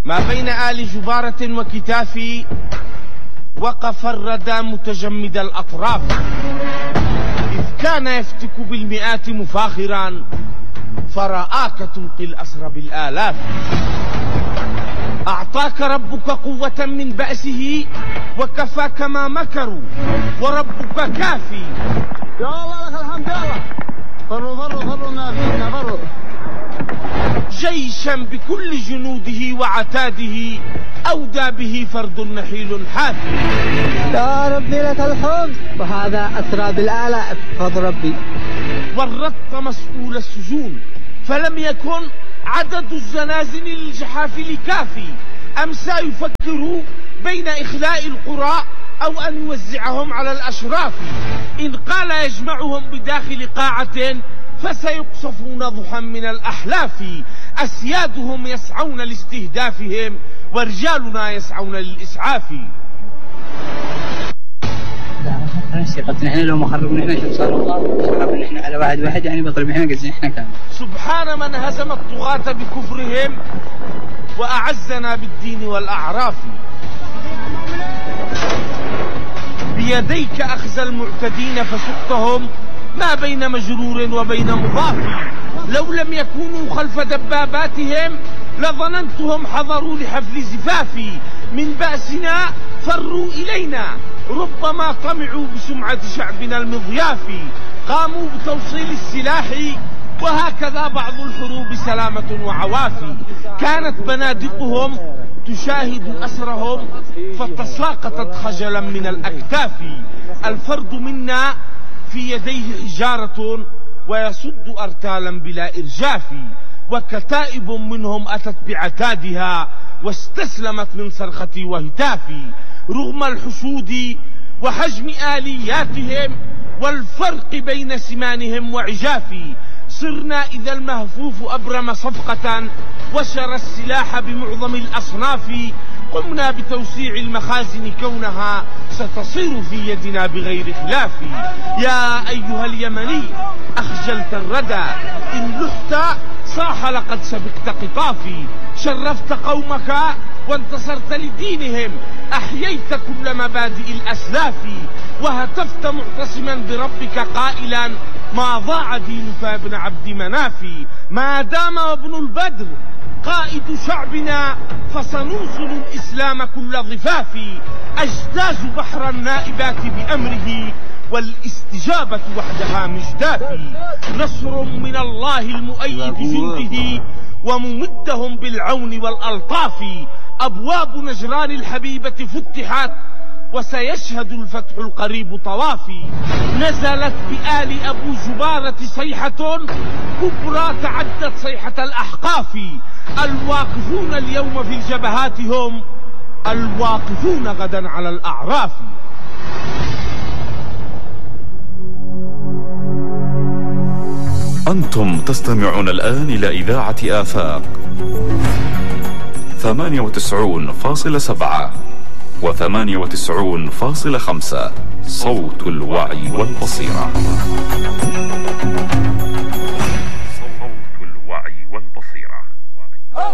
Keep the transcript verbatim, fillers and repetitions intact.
ما بين آل جبارة وكتافي وقف الردى متجمد الأطراف، إذ كان يفتك بالمئات مفاخرا فرآك تلقي الأسر بالآلاف. أعطاك ربك قوة من بأسه وكفاك ما مكروا وربك كافي. يا الله لك الحمد. يا الله فروا فروا فروا ما فينا فروا. جيشا بكل جنوده وعتاده أودى به فرد نحيل حافي. يا ربي لك الحمد. وهذا أسرى بالآلاف فضل ربي. ورطت مسؤول السجون فلم يكن عدد الزنازن للجحافل كافي. أمسى يفكر بين إخلاء القرى أو أن يوزعهم على الأشراف. إن قال يجمعهم بداخل قاعة فسيقصفون ضحى من الأحلاف. أسيادهم يسعون لاستهدافهم ورجالنا يسعون للإسعاف. قلت نحن لو ما خربنا احنا شو صار والله خربنا احنا على واحد واحد يعني بضرب احنا قصدي احنا كان. سبحان من هزم الطغاة بكفرهم وأعزنا بالدين والأعراف. بيديك أخزى المعتدين فسقتهم ما بين مجرور وبين مضاف. لو لم يكونوا خلف دباباتهم لظننتهم حضروا لحفل زفافي. من بأسنا فروا إلينا ربما طمعوا بسمعة شعبنا المضياف. قاموا بتوصيل السلاح وهكذا بعض الحروب سلامة وعوافي. كانت بنادقهم تشاهد أسرهم فتساقطت خجلا من الأكتاف. الفرد منا في يديه حجارة ويصد أرتالا بلا إرجاف. وكتائب منهم أتت بعتادها واستسلمت من صرختي وهتافي. رغم الحشود وحجم آلياتهم والفرق بين سمانهم وعجافي. صرنا إذا المهفوف أبرم صفقة وشر السلاح بمعظم الأصناف. قمنا بتوسيع المخازن كونها ستصير في يدنا بغير خلاف. يا أيها اليمني أخجلت الردى إن لحت صاح لقد سبقت قطافي. شرفت قومك وانتصرت لدينهم أحييت كل مبادئ الأسلاف. وهتفت معتصما بربك قائلا ما ضاع دينك يا ابن عبد مناف. ما دام وابن البدر قائد شعبنا فسنوصل الإسلام كل ضفاف. أجتاز بحر النائبات بأمره والاستجابة وحدها مجدافي. نصر من الله المؤيد جنده وممدهم بالعون والألطاف. أبواب نجران الحبيبة فتحت وسيشهد الفتح القريب طوافي. نزلت بآل أبو جبارة صيحة كبرى تعدت صيحة الأحقاف. الواقفون اليوم في الجبهات هم الواقفون غدا على الأعراف. أنتم تستمعون الآن إلى إذاعة آفاق ثمانية وتسعون فاصلة سبعة وثمانية وتسعون فاصلة خمسة صوت الوعي والبصيرة.